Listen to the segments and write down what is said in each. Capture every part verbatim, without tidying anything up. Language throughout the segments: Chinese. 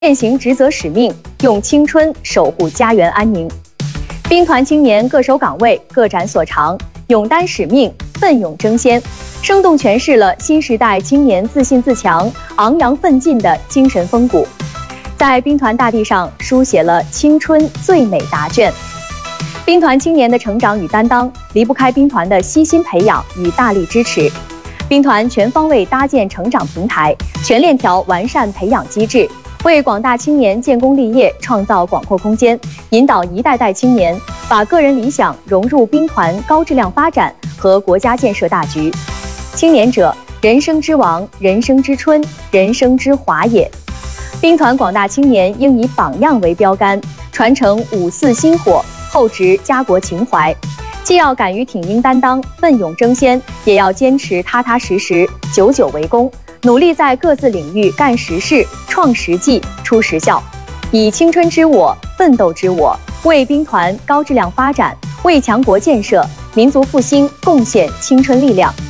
践行职责使命，用青春守护家园安宁。兵团青年各守岗位，各展所长，勇担使命，奋勇争先，生动诠释了新时代青年自信自强、昂扬奋进的精神风骨，在兵团大地上书写了青春最美答卷。兵团青年的成长与担当，离不开兵团的悉心培养与大力支持。兵团全方位搭建成长平台，全链条完善培养机制，为广大青年建功立业创造广阔空间，引导一代代青年把个人理想融入兵团高质量发展和国家建设大局。青年者，人生之王，人生之春，人生之华也。兵团广大青年应以榜样为标杆，传承五四薪火，厚植家国情怀。既要敢于挺膺担当、奋勇争先，也要坚持踏踏实实、久久为功，努力在各自领域干实事、创实际、出实效，以青春之我、奋斗之我，为兵团高质量发展、为强国建设、民族复兴贡献青春力量。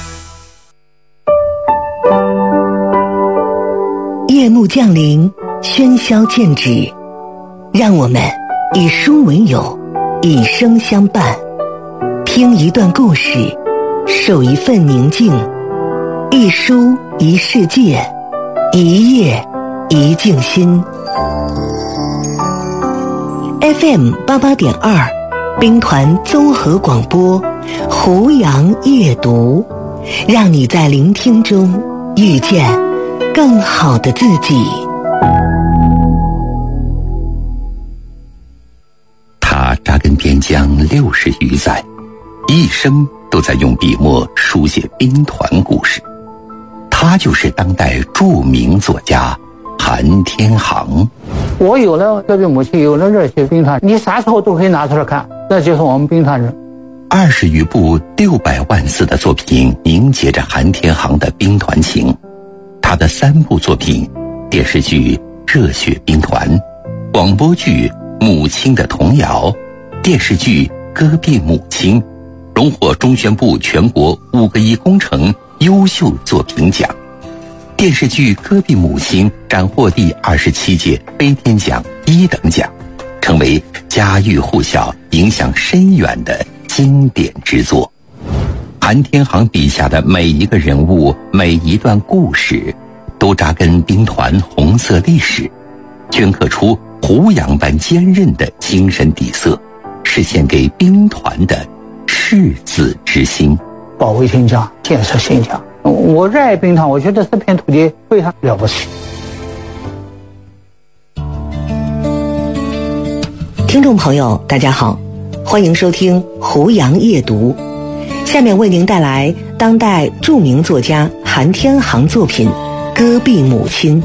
夜幕降临，喧嚣渐止，让我们以书为友，以声相伴，听一段故事，守一份宁静，一书一世界，一夜一静心。 F M 八八点二，兵团综合广播，胡杨夜读，让你在聆听中遇见更好的自己。 他扎根边疆六十余载，一生都在用笔墨书写兵团故事。他就是当代著名作家韩天航。 我有了革命母亲，有了热血兵团，你啥时候都可以拿出来看，那就是我们兵团人。 二十余部六百万字的作品凝结着韩天航的兵团情。他的三部作品，电视剧《热血兵团》，广播剧《母亲的童谣》，电视剧《戈壁母亲》，荣获中宣部全国五个一工程优秀作品奖。电视剧《戈壁母亲》斩获第二十七届飞天奖一等奖，成为家喻户晓、影响深远的经典之作。韩天航笔下的每一个人物、每一段故事，都扎根兵团红色历史，镌刻出胡杨般坚韧的精神底色，是献给兵团的赤子之心。 保卫新疆，建设新疆。我热爱兵团，我觉得这片土地非常了不起。 听众朋友大家好，欢迎收听胡杨夜读，下面为您带来当代著名作家韩天航作品《戈壁母亲》。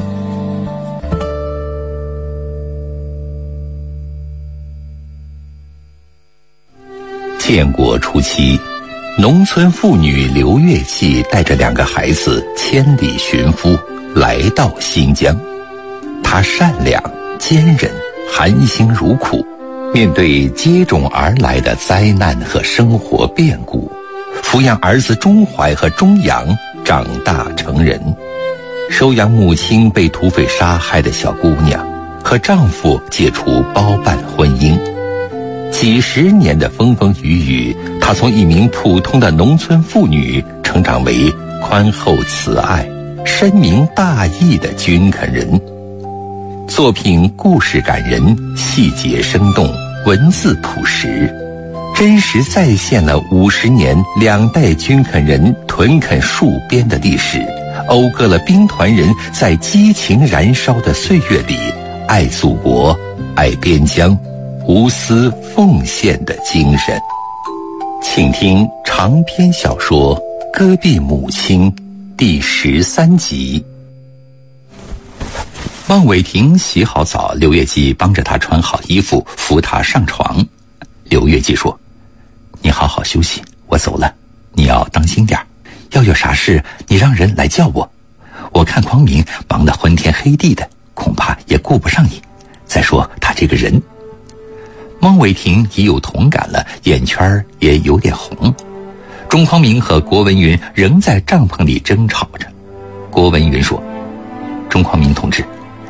建国初期，农村妇女刘月季带着两个孩子千里寻夫，来到新疆。她善良、坚韧、含辛茹苦，面对接踵而来的灾难和生活变故，抚养儿子钟怀和钟阳长大成人，收养母亲被土匪杀害的小姑娘，和丈夫解除包办婚姻。几十年的风风雨雨，她从一名普通的农村妇女成长为宽厚慈爱、深明大义的军垦人。作品故事感人，细节生动，文字朴实，真实再现了五十年两代军垦人屯垦戍边的历史，讴歌了兵团人在激情燃烧的岁月里爱祖国、爱边疆、无私奉献的精神。请听长篇小说《戈壁母亲》第十三集。孟伟霆洗好澡，刘月季帮着他穿好衣服，扶他上床。刘月季说：“你好好休息，我走了，你要当心点，要有啥事你让人来叫我。我看匡明忙得昏天黑地的，恐怕也顾不上你。再说他这个人。”孟伟霆已有同感了，眼圈也有点红。钟匡明和郭文云仍在帐篷里争吵着。郭文云说：“钟匡明同志，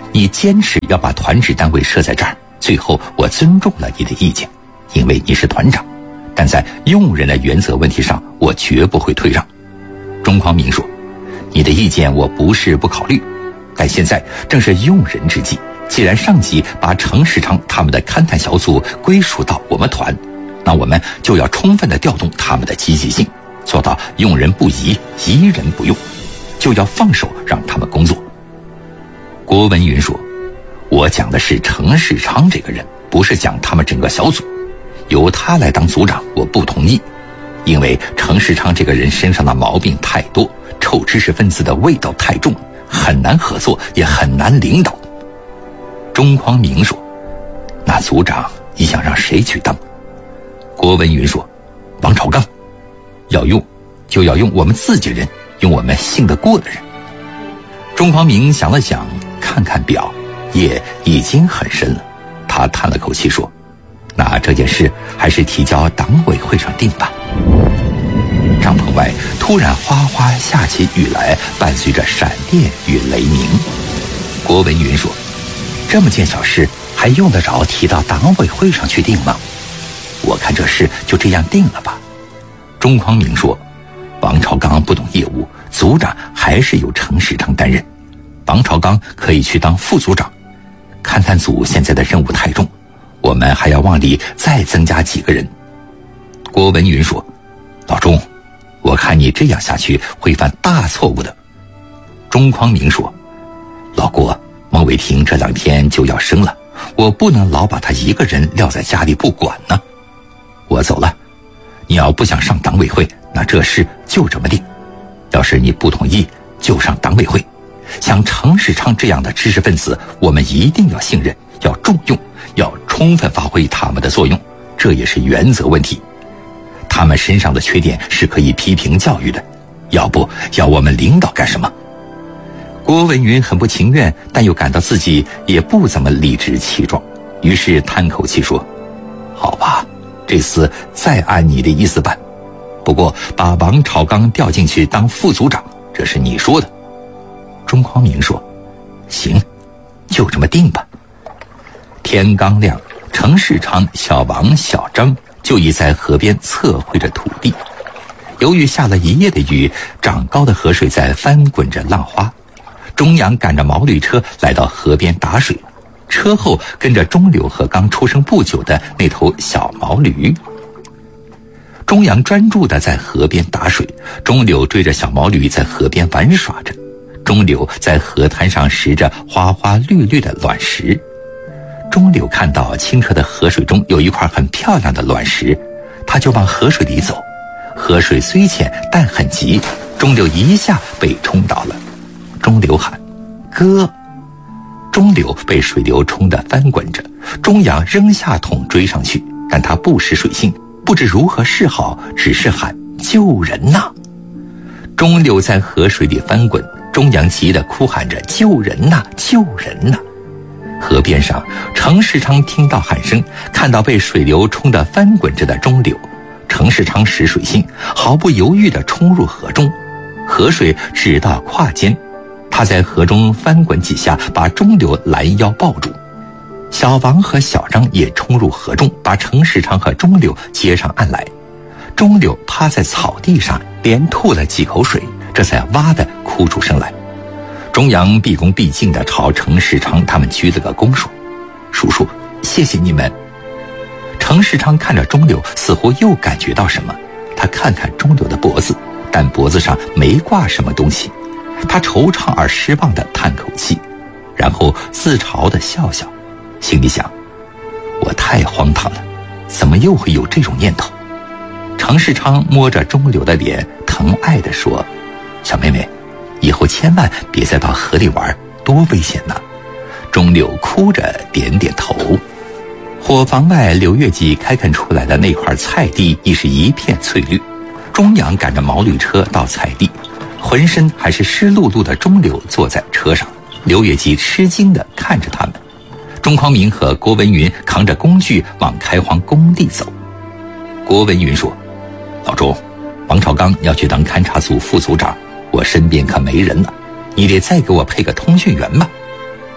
你坚持要把团指单位设在这儿，最后我尊重了你的意见，因为你是团长，但在用人的原则问题上，我绝不会退让。钟匡明说，你的意见我不是不考虑，但现在正是用人之际，既然上级把程世昌他们的勘探小组归属到我们团，那我们就要充分地调动他们的积极性，做到用人不疑，疑人不用，就要放手让他们工作。郭文云说，我讲的是程世昌这个人，不是讲他们整个小组，由他来当组长我不同意，因为程世昌这个人身上的毛病太多，臭知识分子的味道太重，很难合作，也很难领导。钟匡明说，那组长你想让谁去当？郭文云说，王朝刚，要用就要用我们自己人，用我们信得过的人。钟匡明想了想，看看表，夜已经很深了，他叹了口气说，那这件事还是提交党委会上定吧。帐篷外突然哗哗下起雨来，伴随着闪电与雷鸣。郭文云说，这么件小事还用得着提到党委会上去定吗？我看这事就这样定了吧。钟匡明说，王朝刚不懂业务，组长还是由程世昌担任，王朝刚可以去当副组长。勘探组现在的任务太重，我们还要往里再增加几个人。郭文云说，老钟，我看你这样下去会犯大错误的。钟匡明说，老郭，孟伟霆这两天就要生了，我不能老把他一个人撂在家里不管呢。我走了，你要不想上党委会，那这事就这么定。要是你不同意，就上党委会。像程世昌这样的知识分子，我们一定要信任，要重用，要充分发挥他们的作用，这也是原则问题。他们身上的缺点是可以批评教育的，要不要我们领导干什么？郭文云很不情愿，但又感到自己也不怎么理直气壮，于是叹口气说，好吧，这次再按你的意思办，不过把王朝刚调进去当副组长，这是你说的。钟匡明说，行，就这么定吧。天刚亮，程世昌、小王、小张就已在河边测绘着土地。由于下了一夜的雨，涨高的河水在翻滚着浪花。钟阳赶着毛驴车来到河边打水，车后跟着钟柳和刚出生不久的那头小毛驴。钟阳专注地在河边打水，钟柳追着小毛驴在河边玩耍着。钟柳在河滩上拾着花花绿绿的卵石。钟柳看到清澈的河水中有一块很漂亮的卵石，他就往河水里走。河水虽浅，但很急，钟柳一下被冲倒了。钟柳喊，哥！钟柳被水流冲得翻滚着，钟阳扔下桶追上去，但他不识水性，不知如何是好，只是喊救人呐！钟柳在河水里翻滚，钟阳急得哭喊着救人呐，救人呐！河边上，程世昌听到喊声，看到被水流冲得翻滚着的钟柳，程世昌识水性，毫不犹豫地冲入河中，河水只到胯间，他在河中翻滚几下，把钟柳拦腰抱住。小王和小张也冲入河中，把程世昌和钟柳接上岸来。钟柳趴在草地上，连吐了几口水，这才哇地哭出声来。钟阳毕恭毕敬地朝程世昌他们鞠了个躬，说：“叔叔，谢谢你们。”程世昌看着钟柳，似乎又感觉到什么。他看看钟柳的脖子，但脖子上没挂什么东西。他惆怅而失望地叹口气，然后自嘲地笑笑，心里想：我太荒唐了，怎么又会有这种念头？程世昌摸着钟柳的脸，疼爱地说：“小妹妹，以后千万别再到河里玩，多危险呐！”钟柳哭着点点头。伙房外柳月季开垦出来的那块菜地已是一片翠绿。钟阳赶着毛驴车到菜地，浑身还是湿漉漉的钟柳坐在车上，柳月季吃惊地看着他们。钟匡明和郭文云扛着工具往开荒工地走。郭文云说：“老钟，王朝刚要去当勘察组副组长，我身边可没人了，你得再给我配个通讯员吧。”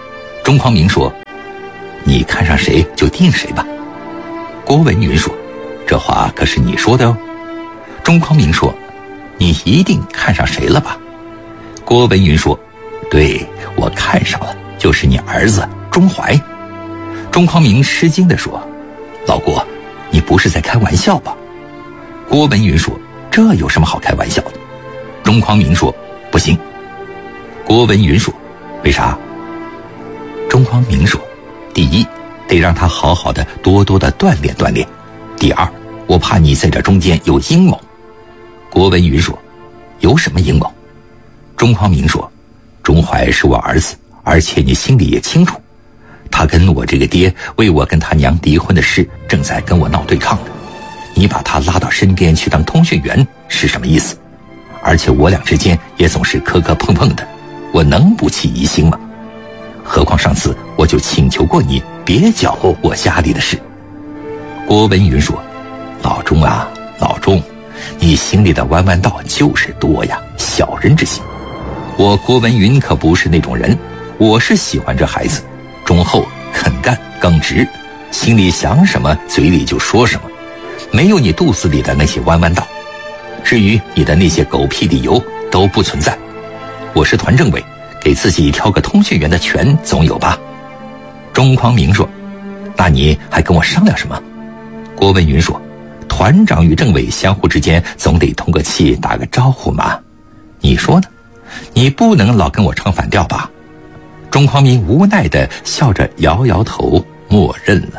钟匡明说：“你看上谁就定谁吧。”郭文云说：“这话可是你说的哦。”钟匡明说：“你一定看上谁了吧？”郭文云说：“对，我看上了，就是你儿子钟怀。”钟匡明吃惊地说：“老郭，你不是在开玩笑吧？”郭文云说：“这有什么好开玩笑的？”钟匡明说：“不行。”郭文云说：“为啥？”钟匡明说：“第一，得让他好好的多多的锻炼锻炼；第二，我怕你在这中间有阴谋。”郭文云说：“有什么阴谋？”钟匡明说：“钟怀是我儿子，而且你心里也清楚，他跟我这个爹为我跟他娘离婚的事正在跟我闹对抗呢。你把他拉到身边去当通讯员是什么意思？而且我俩之间也总是磕磕碰碰的，我能不起疑心吗？何况上次我就请求过你别搅和我家里的事。”郭文云说：“老钟啊，老钟，你心里的弯弯道就是多呀，小人之心。我郭文云可不是那种人，我是喜欢这孩子，忠厚、肯干、耿直，心里想什么嘴里就说什么，没有你肚子里的那些弯弯道。至于你的那些狗屁理由都不存在。我是团政委，给自己挑个通讯员的权总有吧？”钟匡明说：“那你还跟我商量什么？”郭文云说：“团长与政委相互之间总得通个气，打个招呼嘛。你说呢？你不能老跟我唱反调吧？”钟匡明无奈地笑着摇摇头，默认了。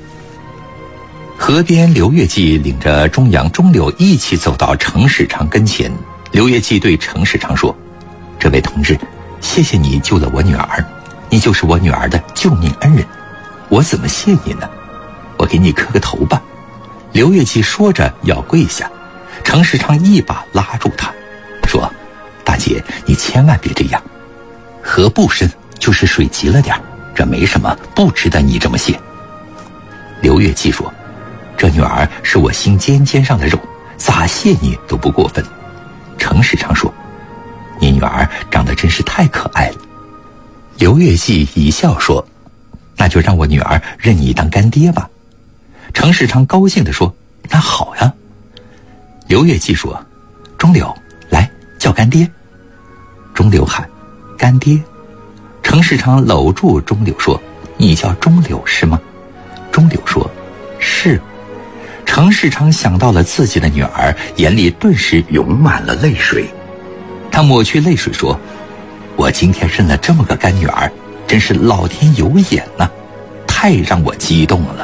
河边，刘月季领着钟阳、钟柳一起走到程世昌跟前。刘月季对程世昌说：“这位同志，谢谢你救了我女儿，你就是我女儿的救命恩人，我怎么谢你呢？我给你磕个头吧。”刘月季说着要跪下，程世昌一把拉住他，说：“大姐，你千万别这样，河不深，就是水急了点，这没什么，不值得你这么谢。”刘月季说：“这女儿是我心尖尖上的肉，咋谢你都不过分。”程世昌说：“你女儿长得真是太可爱了。”刘月季一笑说：“那就让我女儿认你当干爹吧。”程世昌高兴地说：“那好呀。”刘月季说：“钟柳，来叫干爹。”钟柳喊：“干爹。”程世昌搂住钟柳说：“你叫钟柳是吗？”钟柳说：“是。”程世昌想到了自己的女儿，眼里顿时涌满了泪水。他抹去泪水说：“我今天认了这么个干女儿，真是老天有眼呐，太让我激动了。”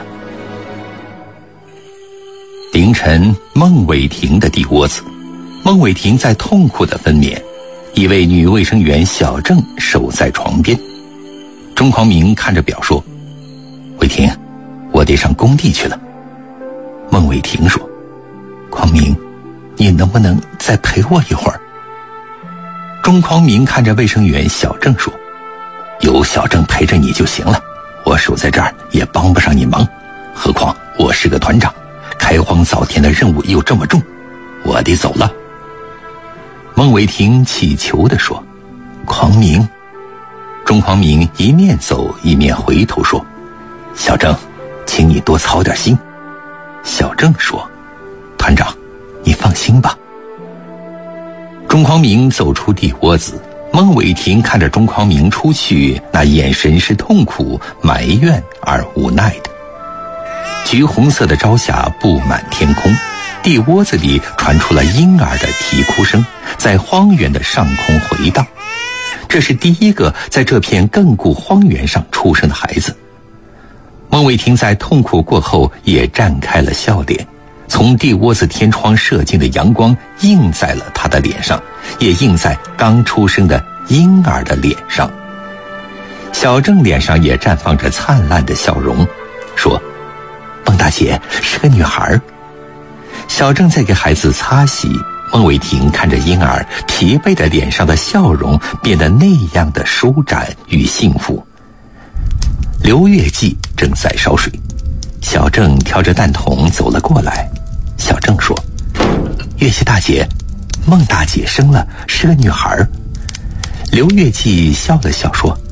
凌晨，孟伟霆的地窝子，孟伟霆在痛苦的分娩，一位女卫生员小郑守在床边。钟匡明看着表说：“伟霆，我得上工地去了。”孟伟霆说：“匡明，你能不能再陪我一会儿？”钟匡明看着卫生员小郑说：“有小郑陪着你就行了，我守在这儿也帮不上你忙，何况我是个团长，开荒造田的任务又这么重，我得走了。”孟伟霆乞求地说：“匡明。”钟匡明一面走一面回头说：“小郑，请你多操点心。”小郑说：“团长，你放心吧。”钟匡明走出地窝子，孟伟霆看着钟匡明出去，那眼神是痛苦、埋怨而无奈的。橘红色的朝霞布满天空，地窝子里传出了婴儿的啼哭声，在荒原的上空回荡。这是第一个在这片亘古荒原上出生的孩子。孟伟霆在痛苦过后也绽开了笑脸，从地窝子天窗射进的阳光映在了他的脸上，也映在刚出生的婴儿的脸上。小郑脸上也绽放着灿烂的笑容，说：“孟大姐是个女孩。”小郑在给孩子擦洗，孟伟霆看着婴儿疲惫的脸上的笑容变得那样的舒展与幸福。刘月季正在烧水，小郑挑着蛋筒走了过来。小郑说：“月季大姐，孟大姐生了，是个女孩。”刘月季笑了笑说：“